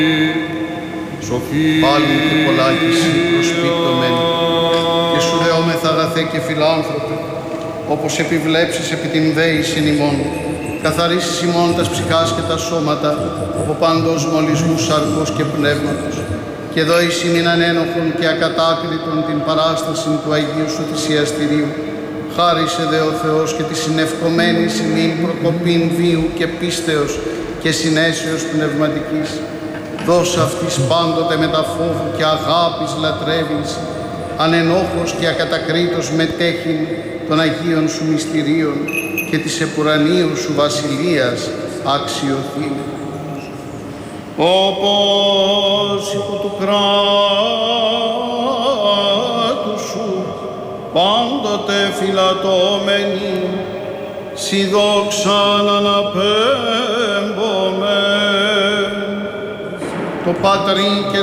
Πάλι και πολλάκις προσπίπτωμεν, και σου δεόμεθα αγαθέ και φιλάνθρωπε, όπως επιβλέψεις επί την δέησιν ημών, καθαρίσεις ημών τας ψυχάς και τα σώματα, από πάντος μολυσμού σαρκός και πνεύματος, και δώεις ημίν ανένοχον και ακατάκριτον την παράσταση του Αγίου σου θυσιαστηρίου, χάρισε δε ο Θεός και τη συνευκομένη ημίν προκοπήν βίου και πίστεως και συνέσεως πνευματικής. Δώσ' αυτής πάντοτε με τα φόβου και αγάπης λατρεύεις, ανενόχος και ακατακρίτως μετέχειν των Αγίων σου μυστηρίων και της επουρανίου σου βασιλείας αξιοθήν. Όπως υπό του κράτου σου πάντοτε φυλατώμενοι, σοι δόξαν αναπέμπομεν. Το Πατρί και